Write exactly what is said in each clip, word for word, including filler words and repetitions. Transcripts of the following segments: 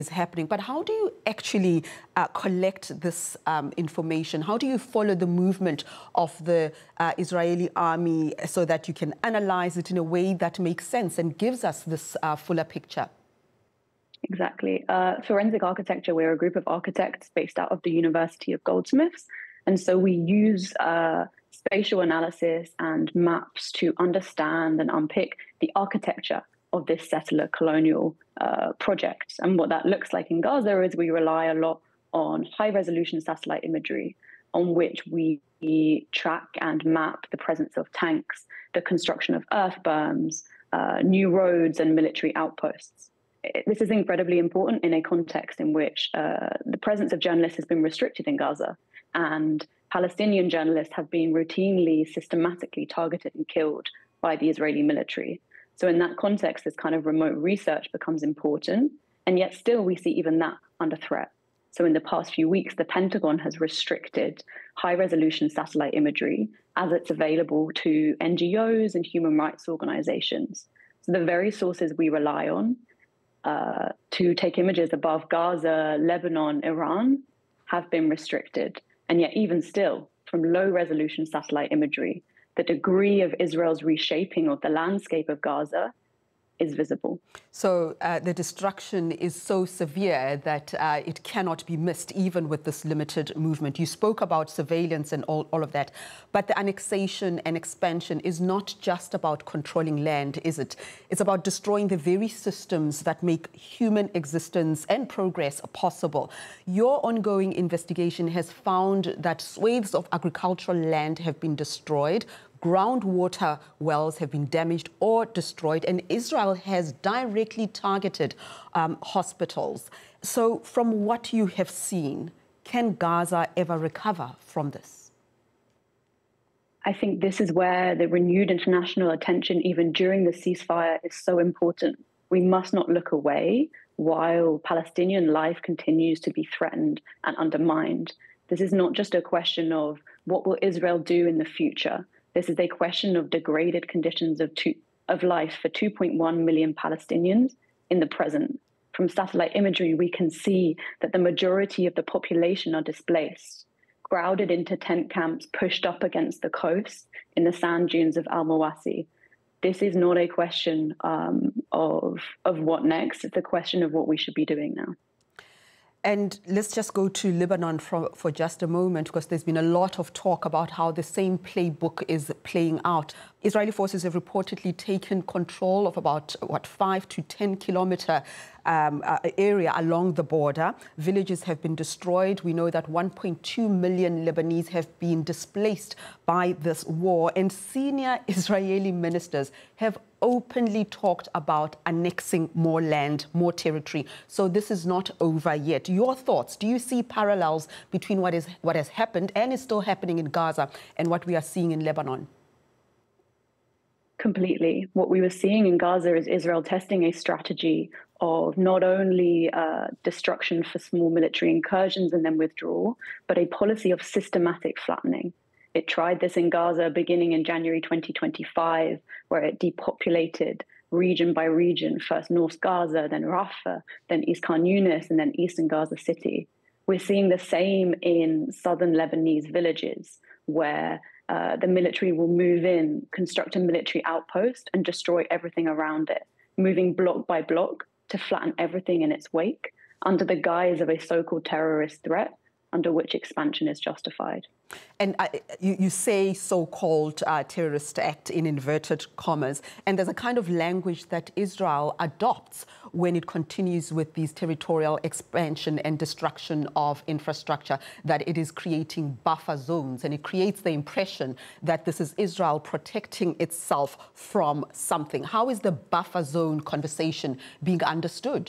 is happening. But how do you actually uh, collect this um, information? How do you follow the movement of the uh, Israeli army so that you can analyze it in a way that makes sense and gives us this uh, fuller picture? Exactly. Uh, Forensic Architecture, we're a group of architects based out of the University of Goldsmiths. And so we use uh, spatial analysis and maps to understand and unpick the architecture of this settler colonial uh, project. And what that looks like in Gaza is we rely a lot on high-resolution satellite imagery on which we track and map the presence of tanks, the construction of earth berms, uh, new roads and military outposts. This is incredibly important in a context in which uh, the presence of journalists has been restricted in Gaza, and Palestinian journalists have been routinely, systematically targeted and killed by the Israeli military. So in that context, this kind of remote research becomes important, and yet still we see even that under threat. So in the past few weeks, the Pentagon has restricted high-resolution satellite imagery as it's available to N G Os and human rights organizations. So the very sources we rely on Uh, to take images above Gaza, Lebanon, Iran have been restricted. And yet even still, from low-resolution satellite imagery, the degree of Israel's reshaping of the landscape of Gaza is visible. So uh, the destruction is so severe that uh, it cannot be missed, even with this limited movement. You spoke about surveillance and all, all of that, but the annexation and expansion is not just about controlling land, is it? It's about destroying the very systems that make human existence and progress possible. Your ongoing investigation has found that swathes of agricultural land have been destroyed, groundwater wells have been damaged or destroyed, and Israel has directly targeted um, hospitals. So from what you have seen, can Gaza ever recover from this? I think this is where the renewed international attention, even during the ceasefire, is so important. We must not look away while Palestinian life continues to be threatened and undermined. This is not just a question of what will Israel do in the future. This is a question of degraded conditions of, two, of life for two point one million Palestinians in the present. From satellite imagery, we can see that the majority of the population are displaced, crowded into tent camps, pushed up against the coast in the sand dunes of Al-Mawasi. This is not a question um, of, of what next. It's a question of what we should be doing now. And let's just go to Lebanon for, for just a moment, because there's been a lot of talk about how the same playbook is playing out. Israeli forces have reportedly taken control of about, what, five to ten kilometer um, uh, area along the border. Villages have been destroyed. We know that one point two million Lebanese have been displaced by this war. And senior Israeli ministers have openly talked about annexing more land, more territory. So this is not over yet. Your thoughts? Do you see parallels between what is what has happened and is still happening in Gaza and what we are seeing in Lebanon? Completely. What we were seeing in Gaza is Israel testing a strategy of not only uh, destruction for small military incursions and then withdrawal, but a policy of systematic flattening. It tried this in Gaza beginning in January twenty twenty-five, where it depopulated region by region, first North Gaza, then Rafah, then East Khan Yunis, and then eastern Gaza City. We're seeing the same in southern Lebanese villages, where uh, the military will move in, construct a military outpost, and destroy everything around it, moving block by block to flatten everything in its wake, under the guise of a so-called terrorist threat, under which expansion is justified. And uh, you, you say so-called uh, terrorist act in inverted commas, and there's a kind of language that Israel adopts when it continues with these territorial expansion and destruction of infrastructure, that it is creating buffer zones, and it creates the impression that this is Israel protecting itself from something. How is the buffer zone conversation being understood?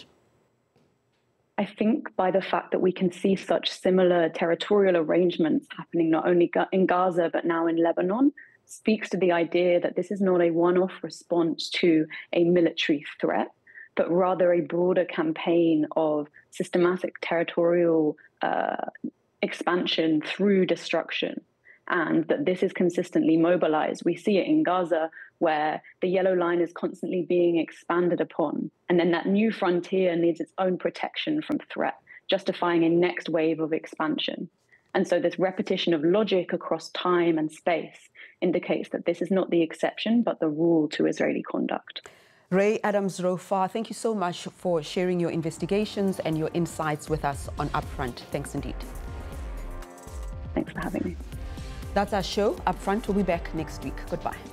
I think by the fact that we can see such similar territorial arrangements happening not only in Gaza, but now in Lebanon, speaks to the idea that this is not a one-off response to a military threat, but rather a broader campaign of systematic territorial uh, expansion through destruction. and that this is consistently mobilized. We see it in Gaza, where the yellow line is constantly being expanded upon. And then that new frontier needs its own protection from threat, justifying a next wave of expansion. And so this repetition of logic across time and space indicates that this is not the exception, but the rule to Israeli conduct. Rae Adams-Rofar, thank you so much for sharing your investigations and your insights with us on Upfront. Thanks indeed. Thanks for having me. That's our show, Upfront. We'll be back next week. Goodbye.